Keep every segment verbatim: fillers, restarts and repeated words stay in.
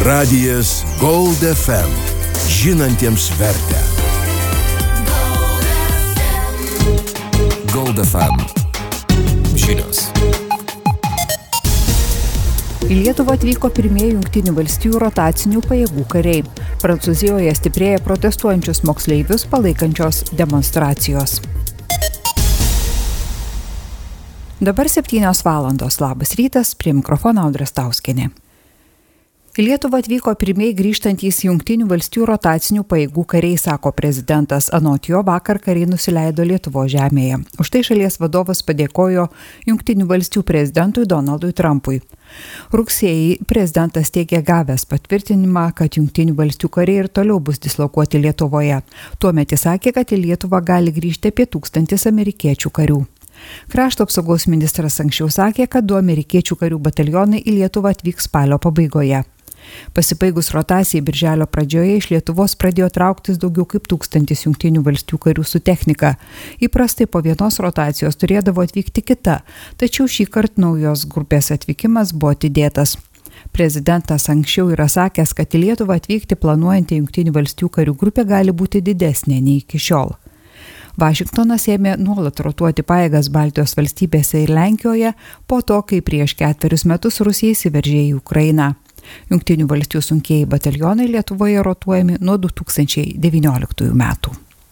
Radijas Gold F M. Žinantiems vertę. Gold F M. Žinios. Į Lietuvą atvyko pirmieji Jungtinių valstijų rotacinių pajėgų kariai. Prancūzijoje stiprėja protestuojančius moksleivius palaikančios demonstracijos. Dabar septynios valandos. Labas rytas, prie mikrofono Audra Stauskienė. Į Lietuvą atvyko pirmieji grįžtantys Jungtinių valstijų rotacinių pajėgų kariai, sako prezidentas. Anot jo, vakar kariai nusileido Lietuvos žemėje. Už tai šalies vadovas padėkojo Jungtinių valstijų prezidentui Donaldui Trumpui. Rugsėjį prezidentas teigė gavęs patvirtinimą, kad Jungtinių valstijų kariai ir toliau bus dislokuoti Lietuvoje. Tuomet jis sakė, kad į Lietuvą gali grįžti apie tūkstantis amerikiečių karių. Krašto apsaugos ministras anksčiau sakė, kad du amerikiečių karių batalionai į Lietuvą atvyks spalio pabaigoje. Pasibaigus rotacijai birželio pradžioje iš Lietuvos pradėjo trauktis daugiau kaip tūkstantis Jungtinių valstijų karių su technika. Įprastai po vienos rotacijos turėdavo atvykti kita, tačiau šį kartą naujos grupės atvykimas buvo atidėtas. Prezidentas anksčiau yra sakęs, kad į Lietuvą atvykti planuojantį Jungtinių valstijų karių grupė gali būti didesnė nei iki šiol. Vašingtonas ėmė nuolat rotuoti pajėgas Baltijos valstybėse ir Lenkijoje po to, kai prieš ketverius metus Rusija įsiveržė į Ukrainą. Jungtinių valstijų sunkieji batalionai Lietuvoje rotuojami nuo du tūkstančiai devynioliktųjų metų.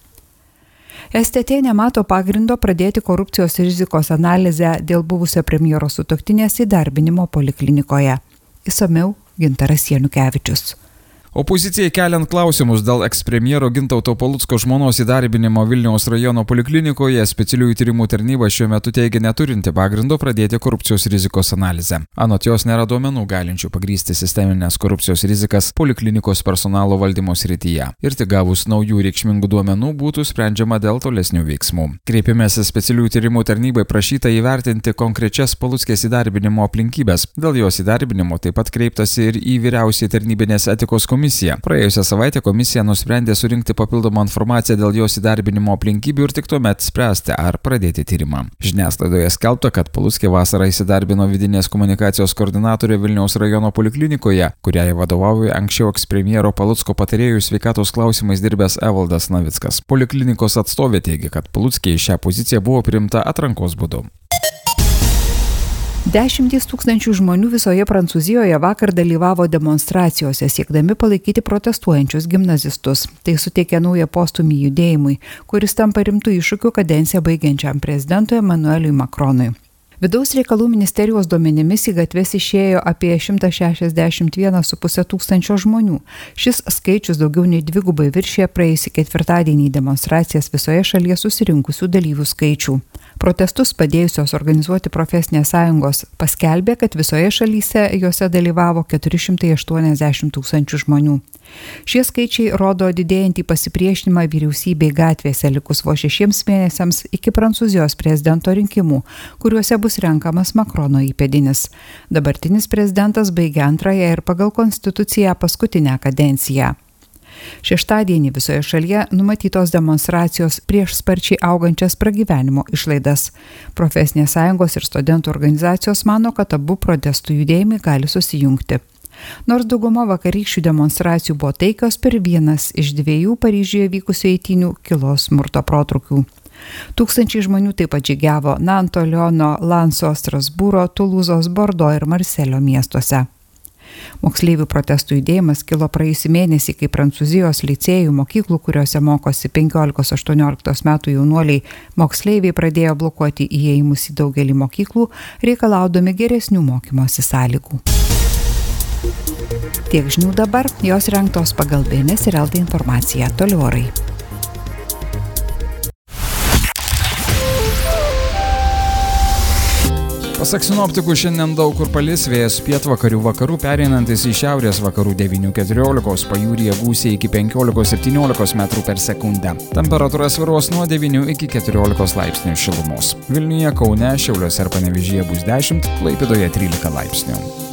S T T nemato pagrindo pradėti korupcijos rizikos analizę dėl buvusio premjero sutuoktinės įdarbinimo poliklinikoje. Išsamiau Gintaras Janukevičius. Opozicijai keliant klausimus dėl ekspremjero Gintauto Palucko žmonos įdarbinimo Vilniaus rajono poliklinikoje, specialiųjų tyrimų tarnyba šiuo metu teigia neturinti pagrindo pradėti korupcijos rizikos analizę. Anot jos nėra duomenų galinčių pagrįsti sisteminės korupcijos rizikas poliklinikos personalo valdymo srityje. Ir tik gavus naujų reikšmingų duomenų būtų sprendžiama dėl tolesnių veiksmų. Kreipimėsi specialiųjų tyrimų tarnybai prašyta įvertinti konkrečias Paluckės įdarbinimo aplinkybės. Dėl jos įdarbinimo taip pat kreiptasi ir į vyriausiąją tarnybinės etikos komisiją. Praėjusią savaitę komisija nusprendė surinkti papildomą informaciją dėl jos įdarbinimo aplinkybių ir tik tuomet spręsti, ar pradėti tyrimą. Žiniasklaidoje skelbta, kad Paluckė vasarą įsidarbino vidinės komunikacijos koordinatorė Vilniaus rajono poliklinikoje, kuriai vadovauja anksčiau ekspremjero Palucko patarėjų sveikatos klausimais dirbęs Evaldas Navickas. Poliklinikos atstovė teigia, kad Paluckė į šią poziciją buvo priimta atrankos būdu. Dešimtys tūkstančių žmonių visoje Prancūzijoje vakar dalyvavo demonstracijose, siekdami palaikyti protestuojančius gimnazistus. Tai suteikė naują postūmį judėjimui, kuris tampa rimtų iššūkių kadenciją baigiančiam prezidentui Emmanueliui Macronui. Vidaus reikalų ministerijos duomenimis į gatves išėjo apie šimtas šešiasdešimt vienas su puse tūkstančio žmonių. Šis skaičius daugiau nei dvigubai viršė praėjusį ketvirtadienį demonstracijas visoje šalyje susirinkusių dalyvių skaičių. Protestus padėjusios organizuoti profesinės sąjungos paskelbė, kad visoje šalyse juose dalyvavo keturi šimtai aštuoniasdešimt tūkstančių žmonių. Šie skaičiai rodo didėjantį pasipriešinimą vyriausybei gatvėse likus vos šešiems mėnesiams iki Prancūzijos prezidento rinkimų, kuriuose bus renkamas Macrono įpėdinis. Dabartinis prezidentas baigė antrąją ir pagal konstituciją paskutinę kadenciją. Šeštadienį visoje šalyje numatytos demonstracijos prieš sparčiai augančias pragyvenimo išlaidas. Profesinės sąjungos ir studentų organizacijos mano, kad abu protestų judėjimai gali susijungti. Nors dauguma vakarykščių demonstracijų buvo taikios, per vienas iš dviejų Paryžiuje vykusių eitynių kilo smurto protrūkių. Tūkstančiai žmonių taip pat žygiavo Nanto, Liono, Lanso, Strasbūro, Tulūzos, Bordo ir Marselio miestuose. Moksleivių protestų judėjimas kilo praėjusį mėnesį, kai Prancūzijos licėjų mokyklų, kuriuose mokosi penkiolikos aštuoniolikos metų jaunuoliai, moksleiviai pradėjo blokuoti įėjimus į daugelį mokyklų, reikalaudami geresnių mokymosi sąlygų. Tiek žinių dabar, jos rengtos pagal B N S ir L T informaciją. Toliau orai. Pasak sinoptikų, šiandien daug kur palis, vėjas pietvakarių vakarų pereinantis į šiaurės vakarų devynių keturiolikos, pajūryje gūsiai iki penkiolikos septyniolikos metrų per sekundę. Temperatūra svyruos nuo devynių iki keturiolikos laipsnių šilumos. Vilniuje, Kaune, Šiauliuose ir Panevėžyje bus dešimt, Klaipėdoje trylika laipsnių.